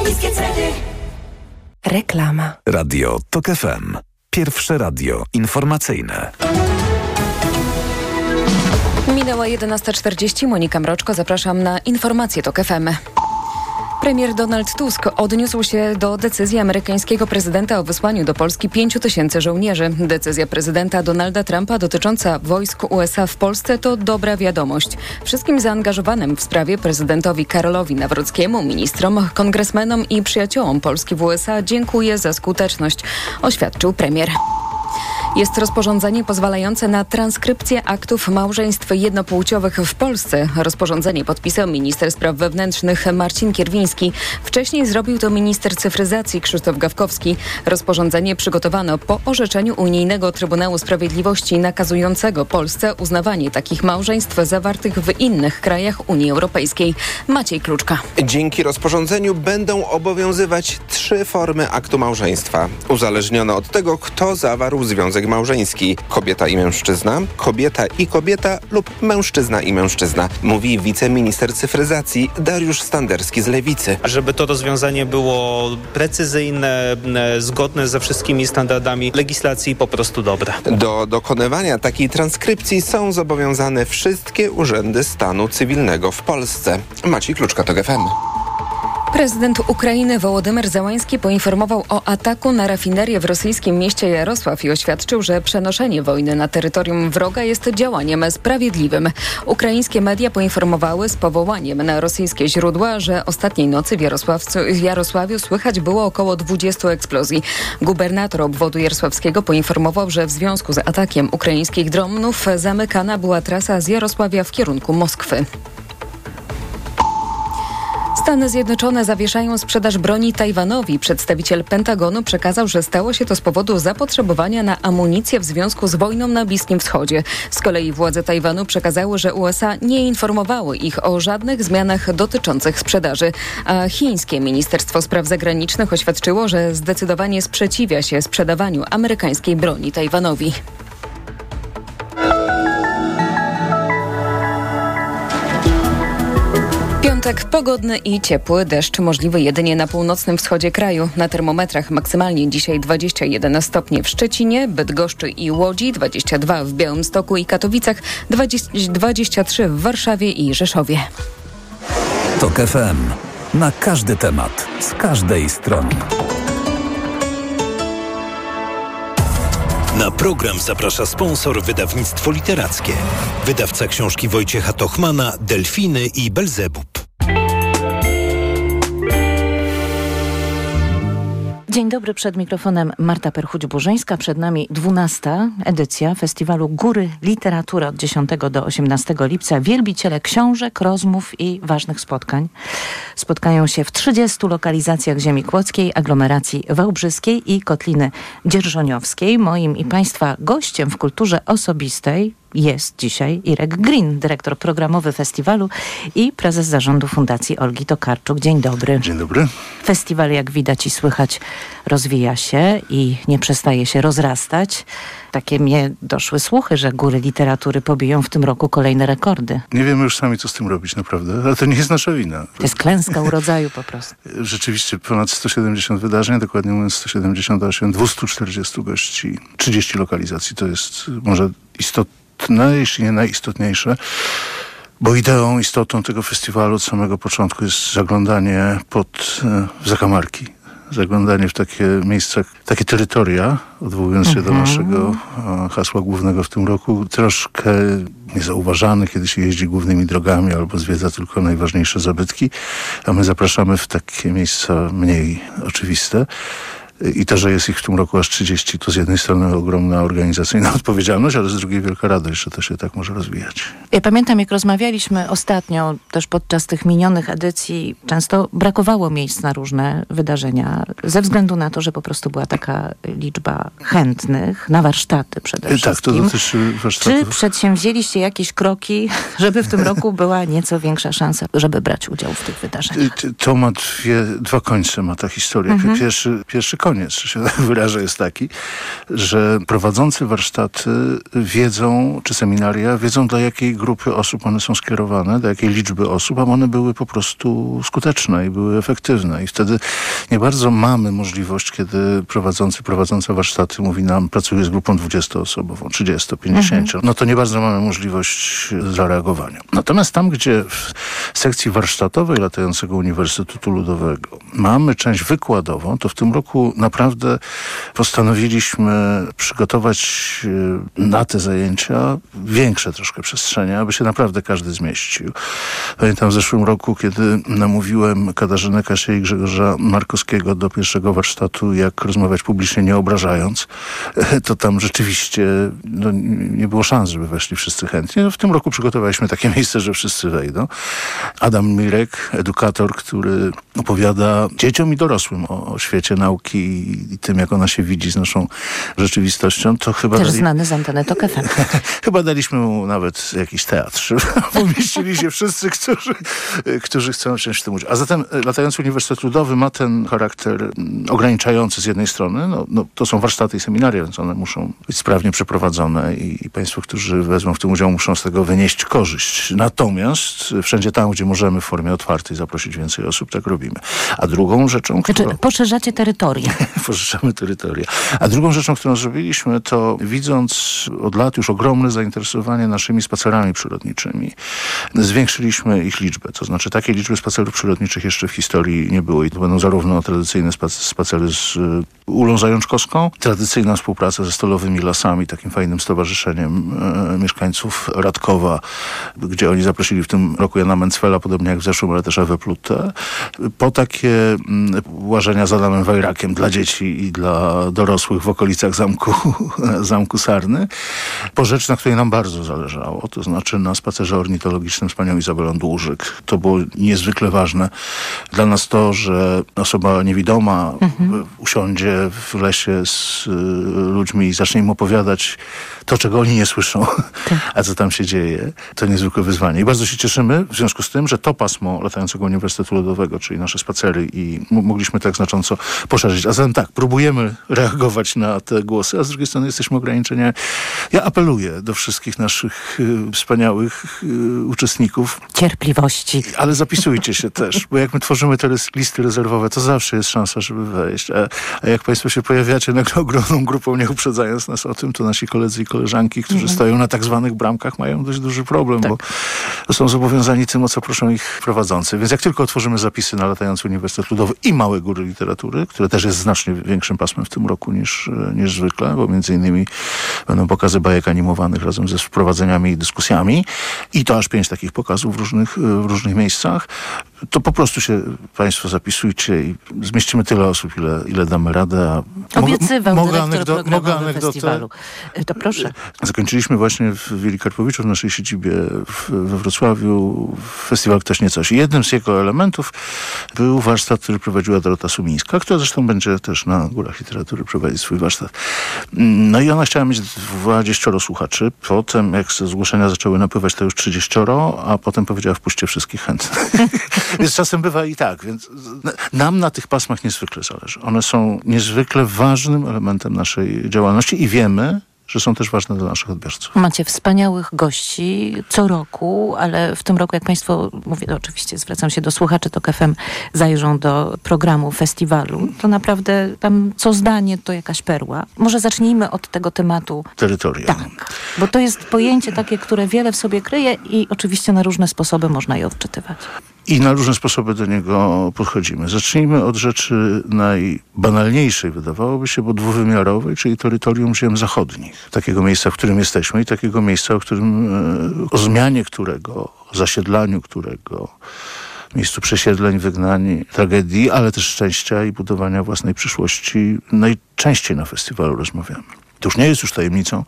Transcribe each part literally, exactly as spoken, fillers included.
niskie ceny. Reklama. Radio Tok F M. Pierwsze radio informacyjne. Minęła jedenasta czterdzieści. Monika Mroczko, zapraszam na informacje Tok F M. Premier Donald Tusk odniósł się do decyzji amerykańskiego prezydenta o wysłaniu do Polski pięciu tysięcy żołnierzy. Decyzja prezydenta Donalda Trumpa dotycząca wojsk U S A w Polsce to dobra wiadomość. Wszystkim zaangażowanym w sprawie prezydentowi Karolowi Nawrockiemu, ministrom, kongresmenom i przyjaciołom Polski w U S A dziękuję za skuteczność, oświadczył premier. Jest rozporządzenie pozwalające na transkrypcję aktów małżeństw jednopłciowych w Polsce. Rozporządzenie podpisał minister spraw wewnętrznych Marcin Kierwiński. Wcześniej zrobił to minister cyfryzacji Krzysztof Gawkowski. Rozporządzenie przygotowano po orzeczeniu Unijnego Trybunału Sprawiedliwości nakazującego Polsce uznawanie takich małżeństw zawartych w innych krajach Unii Europejskiej. Maciej Kluczka. Dzięki rozporządzeniu będą obowiązywać trzy formy aktu małżeństwa, uzależnione od tego, kto zawarł związek małżeński. Kobieta i mężczyzna, kobieta i kobieta lub mężczyzna i mężczyzna, mówi wiceminister cyfryzacji Dariusz Standerski z Lewicy. Żeby to rozwiązanie było precyzyjne, zgodne ze wszystkimi standardami legislacji, po prostu dobre. Do dokonywania takiej transkrypcji są zobowiązane wszystkie urzędy stanu cywilnego w Polsce. Maciej Kluczka, Tok F M. Prezydent Ukrainy Wołodymyr Zełański poinformował o ataku na rafinerię w rosyjskim mieście Jarosław i oświadczył, że przenoszenie wojny na terytorium wroga jest działaniem sprawiedliwym. Ukraińskie media poinformowały z powołaniem na rosyjskie źródła, że ostatniej nocy w, w Jarosławiu słychać było około dwudziestu eksplozji. Gubernator obwodu jarosławskiego poinformował, że w związku z atakiem ukraińskich dronów zamykana była trasa z Jarosławia w kierunku Moskwy. Stany Zjednoczone zawieszają sprzedaż broni Tajwanowi. Przedstawiciel Pentagonu przekazał, że stało się to z powodu zapotrzebowania na amunicję w związku z wojną na Bliskim Wschodzie. Z kolei władze Tajwanu przekazały, że U S A nie informowały ich o żadnych zmianach dotyczących sprzedaży. A chińskie Ministerstwo Spraw Zagranicznych oświadczyło, że zdecydowanie sprzeciwia się sprzedawaniu amerykańskiej broni Tajwanowi. Piątek pogodny i ciepły, deszcz możliwy jedynie na północnym wschodzie kraju. Na termometrach maksymalnie dzisiaj dwadzieścia jeden stopni w Szczecinie, Bydgoszczy i Łodzi, dwadzieścia dwa w Białymstoku i Katowicach, dwadzieścia trzy w Warszawie i Rzeszowie. Tok F M. Na każdy temat, z każdej strony. Na program zaprasza sponsor wydawnictwo literackie. Wydawca książki Wojciecha Tochmana, Delfiny i Belzebub. Dzień dobry, przed mikrofonem Marta Perchuć-Burzyńska. Przed nami dwunasta edycja Festiwalu Góry Literatury od dziesiątego do osiemnastego lipca. Wielbiciele książek, rozmów i ważnych spotkań spotkają się w trzydziestu lokalizacjach ziemi kłodzkiej, aglomeracji wałbrzyskiej i Kotliny Dzierżoniowskiej. Moim i Państwa gościem w kulturze osobistej jest dzisiaj Irek Green, dyrektor programowy festiwalu i prezes zarządu Fundacji Olgi Tokarczuk. Dzień dobry. Dzień dobry. Festiwal, jak widać i słychać, rozwija się i nie przestaje się rozrastać. Takie mnie doszły słuchy, że Góry Literatury pobiją w tym roku kolejne rekordy. Nie wiemy już sami, co z tym robić, naprawdę. Ale to nie jest nasza wina. To jest klęska urodzaju po prostu. Rzeczywiście ponad sto siedemdziesiąt wydarzeń, dokładnie mówiąc sto siedemdziesiąt osiem, dwieście czterdzieści gości, trzydzieści lokalizacji. To jest może istotne, jeśli nie najistotniejsze. Bo ideą, istotą tego festiwalu od samego początku jest zaglądanie pod w zakamarki. Zaglądanie w takie miejsca, takie terytoria, odwołując się mhm. do naszego e, hasła głównego w tym roku, troszkę niezauważane, kiedy się jeździ głównymi drogami albo zwiedza tylko najważniejsze zabytki, a my zapraszamy w takie miejsca mniej oczywiste. I to, że jest ich w tym roku aż trzydzieści, to z jednej strony ogromna organizacyjna odpowiedzialność, ale z drugiej wielka radość, że to się tak może rozwijać. Ja pamiętam, jak rozmawialiśmy ostatnio, też podczas tych minionych edycji, często brakowało miejsc na różne wydarzenia, ze względu na to, że po prostu była taka liczba chętnych na warsztaty przede wszystkim. Tak, to dotyczy warsztatów. Czy przedsięwzięliście jakieś kroki, żeby w tym roku była nieco większa szansa, żeby brać udział w tych wydarzeniach? To ma dwie, dwa końce, ma ta historia. Mhm. Pierwszy, pierwszy koniec, że się tak wyrażę, jest taki, że prowadzący warsztaty wiedzą, czy seminaria, wiedzą, do jakiej grupy osób one są skierowane, do jakiej liczby osób, a one były po prostu skuteczne i były efektywne. I wtedy nie bardzo mamy możliwość, kiedy prowadzący, prowadząca warsztaty mówi nam, pracuję z grupą dwudziestoosobową, trzydziesto, pięćdziesiąt, mhm. no to nie bardzo mamy możliwość zareagowania. Natomiast tam, gdzie w sekcji warsztatowej latającego Uniwersytetu Ludowego mamy część wykładową, to w tym roku naprawdę postanowiliśmy przygotować na te zajęcia większe troszkę przestrzenie, aby się naprawdę każdy zmieścił. Pamiętam w zeszłym roku, kiedy namówiłem Katarzynę Kasię i Grzegorza Markowskiego do pierwszego warsztatu, jak rozmawiać publicznie nie obrażając, to tam rzeczywiście no, nie było szans, żeby weszli wszyscy chętnie. No, w tym roku przygotowaliśmy takie miejsce, że wszyscy wejdą. Adam Mirek, edukator, który opowiada dzieciom i dorosłym o, o świecie nauki i, i tym, jak ona się widzi z naszą rzeczywistością, to chyba... Też dali... znany z anteny Tok F M. Chyba daliśmy mu nawet jakiś teatr, żeby pomieścili się wszyscy, którzy, którzy chcą wziąć w tym udział. A zatem latający Uniwersytet Ludowy ma ten charakter ograniczający z jednej strony. No, no, to są warsztaty i seminaria, więc one muszą być sprawnie przeprowadzone i, i państwo, którzy wezmą w tym udział, muszą z tego wynieść korzyść. Natomiast wszędzie tam, gdzie możemy w formie otwartej zaprosić więcej osób, tak robimy. A drugą rzeczą, znaczy, którą... poszerzacie terytoria. Poszerzamy terytoria. A drugą rzeczą, którą zrobiliśmy, to widząc od lat już ogromne zainteresowanie naszymi spacerami przyrodniczymi, zwiększyliśmy ich liczbę. To znaczy takiej liczby spacerów przyrodniczych jeszcze w historii nie było. I to będą zarówno tradycyjne spacery z Ulą Zajączkowską, tradycyjna współpraca ze Stalowymi Lasami, takim fajnym stowarzyszeniem e, mieszkańców Radkowa, gdzie oni zaprosili w tym roku Jana Mencfela, podobnie jak w zeszłym, ale też Ewę Plutę, po takie m, łażenia z Adamem Wajrakiem dla dzieci i dla dorosłych w okolicach zamku, zamku Sarny, po rzecz, na której nam bardzo zależało, to znaczy na spacerze ornitologicznym z panią Izabelą Dłużyk. To było niezwykle ważne dla nas to, że osoba niewidoma mhm. usiądzie w lesie z y, ludźmi i zacznie im opowiadać to, czego oni nie słyszą, tak. a co tam się dzieje. To niezwykłe wyzwanie. I bardzo się cieszymy w związku z tym, że to pasmo latającego Uniwersytetu Ludowego, czyli nasze spacery i m- mogliśmy tak znacząco poszerzyć. A zatem tak, próbujemy reagować na te głosy, a z drugiej strony jesteśmy ograniczeni. Ja apeluję do wszystkich naszych y, wspaniałych y, uczestników. Cierpliwości. Ale zapisujcie się też, bo jak my tworzymy te listy rezerwowe, to zawsze jest szansa, żeby wejść. A, a jak państwo się pojawiacie nagle ogromną grupą, nie uprzedzając nas o tym, to nasi koledzy i koleżanki, którzy mhm. stoją na tak zwanych bramkach, mają dość duży problem, tak. bo są zobowiązani tym, o co proszą ich prowadzący. Więc jak tylko otworzymy zapisy na latający Uniwersytet Ludowy i Małe Góry Literatury, które też jest znacznie większym pasmem w tym roku niż, niż zwykle, bo między innymi będą pokazy bajek animowanych razem ze wprowadzeniami i dyskusjami i to aż pięć takich pokazów w różnych, w różnych miejscach, to po prostu się państwo zapisujcie i zmieścimy tyle osób, ile, ile damy radę. A Obiecywał mo- dyrektor anegdo- programowy festiwalu. To proszę. Zakończyliśmy właśnie w Wili Karpowiczu, w naszej siedzibie w, we Wrocławiu, festiwal Ktoś nie coś. I jednym z jego elementów był warsztat, który prowadziła Dorota Sumińska, która zresztą będzie też na Górach Literatury prowadzić swój warsztat. No i ona chciała mieć dwudziestu słuchaczy. Potem, jak ze zgłoszenia zaczęły napływać, to już trzydziestoro, a potem powiedziała, wpuśćcie wszystkich chętnych. Więc czasem bywa i tak. Więc nam na tych pasmach niezwykle zależy. One są niezwykle ważnym elementem naszej działalności i wiemy, że są też ważne dla naszych odbiorców. Macie wspaniałych gości co roku, ale w tym roku, jak państwo, mówię, oczywiście zwracam się do słuchaczy Tok F M, zajrzą do programu festiwalu, to naprawdę tam co zdanie to jakaś perła. Może zacznijmy od tego tematu. Terytorium. Tak, bo to jest pojęcie takie, które wiele w sobie kryje i oczywiście na różne sposoby można je odczytywać. I na różne sposoby do niego podchodzimy. Zacznijmy od rzeczy najbanalniejszej, wydawałoby się, bo dwuwymiarowej, czyli terytorium ziem zachodnich. Takiego miejsca, w którym jesteśmy i takiego miejsca, o którym, o zmianie którego, o zasiedlaniu którego, miejscu przesiedleń, wygnań, tragedii, ale też szczęścia i budowania własnej przyszłości najczęściej na festiwalu rozmawiamy. To już nie jest już tajemnicą,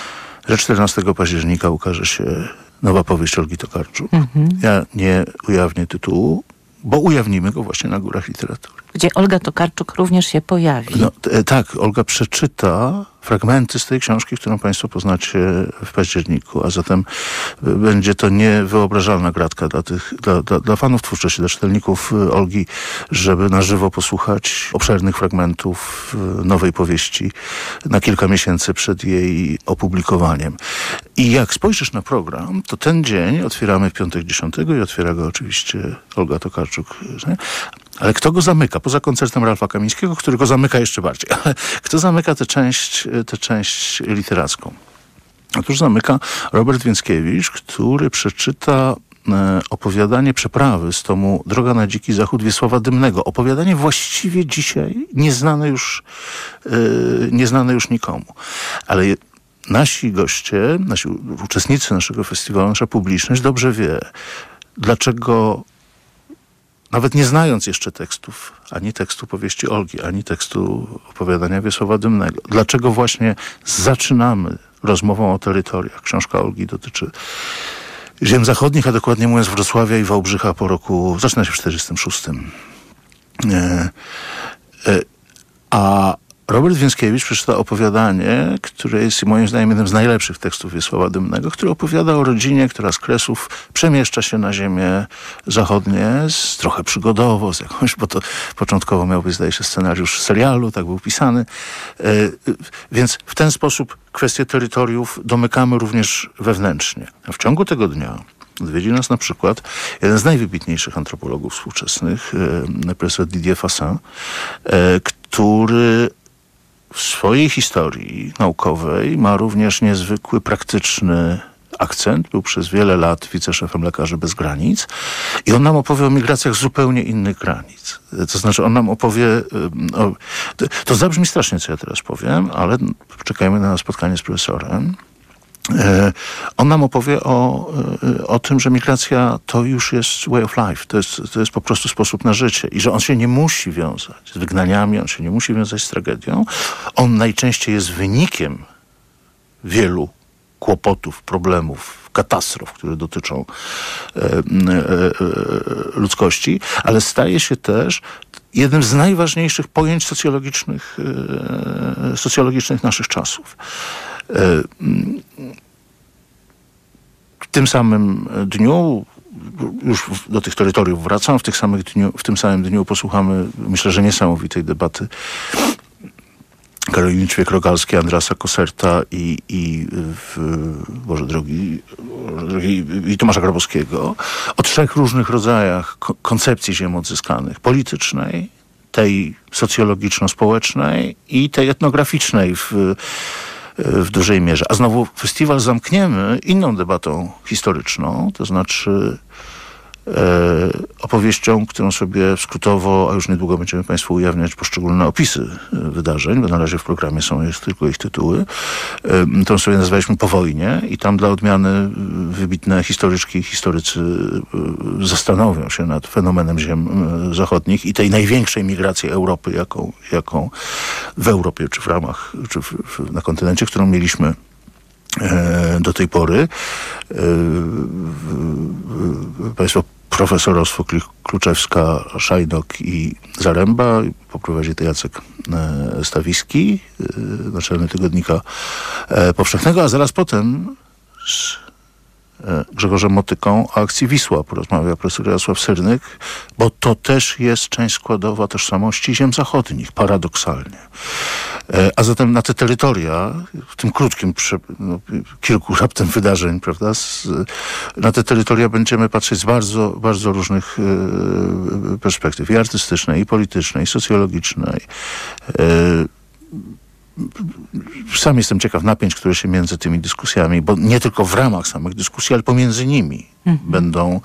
że czternastego października ukaże się nowa powieść Olgi Tokarczuk. Mhm. Ja nie ujawnię tytułu, bo ujawnimy go właśnie na Górach Literatury. Gdzie Olga Tokarczuk również się pojawi. No, t- tak, Olga przeczyta fragmenty z tej książki, którą państwo poznacie w październiku, a zatem będzie to niewyobrażalna gratka dla tych, dla, dla, dla fanów twórczości, dla czytelników Olgi, żeby na żywo posłuchać obszernych fragmentów nowej powieści na kilka miesięcy przed jej opublikowaniem. I jak spojrzysz na program, to ten dzień otwieramy w piątek dziesiątego i otwiera go oczywiście Olga Tokarczuk. Ale kto go zamyka? Poza koncertem Ralfa Kamińskiego, który go zamyka jeszcze bardziej. Ale kto zamyka tę część, tę część literacką? Otóż zamyka Robert Więckiewicz, który przeczyta e, opowiadanie Przeprawy z tomu Droga na Dziki Zachód Wiesława Dymnego. Opowiadanie właściwie dzisiaj nieznane już, e, nieznane już nikomu. Ale je, nasi goście, nasi uczestnicy naszego festiwalu, nasza publiczność dobrze wie, dlaczego nawet nie znając jeszcze tekstów, ani tekstu powieści Olgi, ani tekstu opowiadania Wiesława Dymnego, dlaczego właśnie zaczynamy rozmową o terytoriach. Książka Olgi dotyczy ziem zachodnich, a dokładnie mówiąc Wrocławia i Wałbrzycha po roku, zaczyna się w czterdziestym szóstym. E, e, a Robert Więckiewicz przeczyta opowiadanie, które jest moim zdaniem jednym z najlepszych tekstów Wiesława Dymnego, który opowiada o rodzinie, która z Kresów przemieszcza się na ziemię zachodnie, z, trochę przygodowo, z jakąś, bo to początkowo miał być, zdaje się, scenariusz serialu, tak był pisany. E, więc w ten sposób kwestię terytoriów domykamy również wewnętrznie. A w ciągu tego dnia odwiedzi nas na przykład jeden z najwybitniejszych antropologów współczesnych, e, profesor Didier Fassin, e, który w swojej historii naukowej ma również niezwykły, praktyczny akcent. Był przez wiele lat wiceszefem Lekarzy Bez Granic i on nam opowie o migracjach z zupełnie innych granic. To znaczy on nam opowie... O, to, to zabrzmi strasznie, co ja teraz powiem, ale czekajmy na spotkanie z profesorem. On nam opowie o, o tym, że migracja to już jest way of life, to jest, to jest po prostu sposób na życie i że on się nie musi wiązać z wygnaniami, on się nie musi wiązać z tragedią. On najczęściej jest wynikiem wielu kłopotów, problemów, katastrof, które dotyczą e, e, e, ludzkości, ale staje się też jednym z najważniejszych pojęć socjologicznych, e, socjologicznych naszych czasów. W tym samym dniu, już do tych terytoriów wracam, w, tych samych dniu, w tym samym dniu posłuchamy, myślę, że niesamowitej debaty Karoliny Ćwiek-Rogalskiej, Andrasa Koserta i, i w, Boże drogi, Boże drogi, i Tomasza Grabowskiego o trzech różnych rodzajach ko- koncepcji ziem odzyskanych. Politycznej, tej socjologiczno-społecznej i tej etnograficznej w w dużej mierze. A znowu festiwal zamkniemy inną debatą historyczną, to znaczy e, opowieścią, którą sobie skrótowo, a już niedługo będziemy Państwu ujawniać poszczególne opisy wydarzeń, bo na razie w programie są jest tylko ich tytuły. E, tą sobie nazwaliśmy Po wojnie i tam dla odmiany wybitne historyczki i historycy e, zastanowią się nad fenomenem ziem e, zachodnich i tej największej migracji Europy, jaką, jaką w Europie, czy w ramach, czy w, w, na kontynencie, którą mieliśmy e, do tej pory. E, Państwo profesorostwo Kluczewska, Szajdok i Zaręba, poprowadzi to Jacek e, Stawiski, e, naczelny tygodnika e, powszechnego, a zaraz potem z e, Grzegorzem Motyką o akcji Wisła porozmawia profesor Jarosław Syrnyk, bo to też jest część składowa tożsamości ziem zachodnich, paradoksalnie. E, a zatem na te terytoria, w tym krótkim, prze, no, kilku raptem wydarzeń, prawda, z, na te terytoria będziemy patrzeć z bardzo, bardzo różnych e, perspektyw, i artystycznej, i politycznej, i socjologicznej. E, Sam jestem ciekaw napięć, które się między tymi dyskusjami, bo nie tylko w ramach samych dyskusji, ale pomiędzy nimi mhm. będą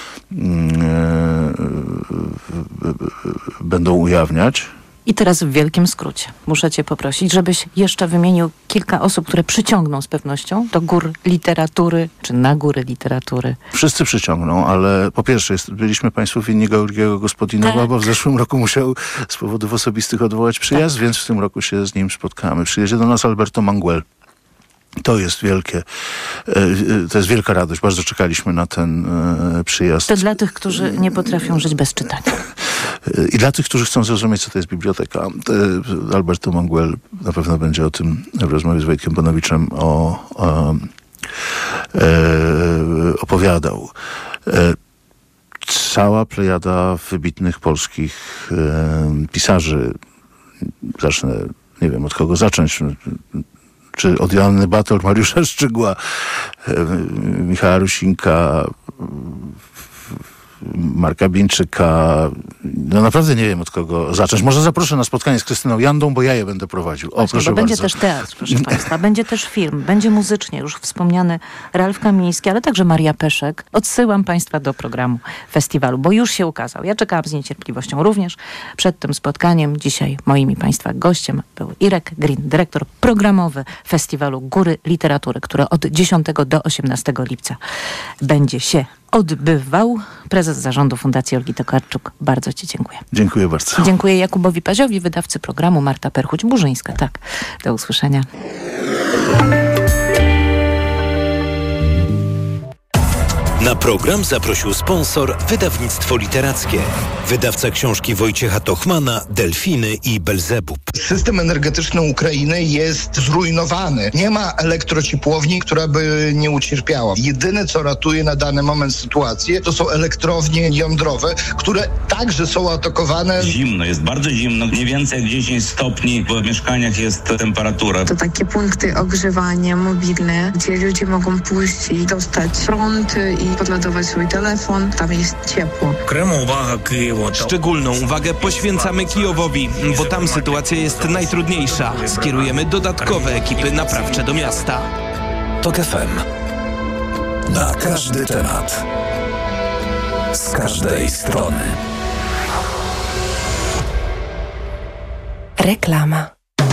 yy, będą ujawniać. I teraz w wielkim skrócie muszę cię poprosić, żebyś jeszcze wymienił kilka osób, które przyciągną z pewnością do gór literatury, czy na góry literatury. Wszyscy przyciągną, ale po pierwsze jest, byliśmy Państwu winni Georgiego Gospodinowa, tak. bo w zeszłym roku musiał z powodów osobistych odwołać przyjazd, tak. więc w tym roku się z nim spotkamy. Przyjedzie do nas Alberto Manguel. To jest wielkie, to jest wielka radość. Bardzo czekaliśmy na ten przyjazd. To dla tych, którzy nie potrafią żyć bez czytania. I dla tych, którzy chcą zrozumieć, co to jest biblioteka, Alberto Manguel na pewno będzie o tym w rozmowie z Wojtkiem Bonowiczem o, o, e, opowiadał. E, cała plejada wybitnych polskich e, pisarzy, zacznę, nie wiem od kogo zacząć, czy od Joanny Batol, Mariusza Szczygła, e, Michała Rusinka, Marka Bieńczyka. No naprawdę nie wiem, od kogo zacząć. Może zaproszę na spotkanie z Krystyną Jandą, bo ja je będę prowadził. O, Właśnie, proszę bo będzie bardzo. też teatr, proszę Państwa. Będzie też film, będzie muzycznie. Już wspomniany Ralf Kamiński, ale także Maria Peszek. Odsyłam Państwa do programu festiwalu, bo już się ukazał. Ja czekałam z niecierpliwością również przed tym spotkaniem. Dzisiaj moim i Państwa gościem był Irek Green, dyrektor programowy festiwalu Góry Literatury, który od dziesiątego do osiemnastego lipca będzie się odbywał. Prezes zarządu Fundacji Olgi Tokarczuk. Bardzo Ci dziękuję. Dziękuję bardzo. Dziękuję Jakubowi Paziowi, wydawcy programu, Marta Perchuć-Burzyńska. Tak, do usłyszenia. Na program zaprosił sponsor Wydawnictwo Literackie. Wydawca książki Wojciecha Tochmana, Delfiny i Belzebub. System energetyczny Ukrainy jest zrujnowany. Nie ma elektrociepłowni, która by nie ucierpiała. Jedyne, co ratuje na dany moment sytuację, to są elektrownie jądrowe, które także są atakowane. Zimno, jest bardzo zimno. Mniej więcej jak dziesięć stopni w mieszkaniach jest temperatura. To takie punkty ogrzewania mobilne, gdzie ludzie mogą pójść i dostać prąd i podładować swój telefon. Tam jest ciepło. Szczególną uwagę poświęcamy Kijowowi, bo tam sytuacja jest najtrudniejsza. Skierujemy dodatkowe ekipy naprawcze do miasta. TOK F M. Na każdy temat. Z każdej strony. Reklama.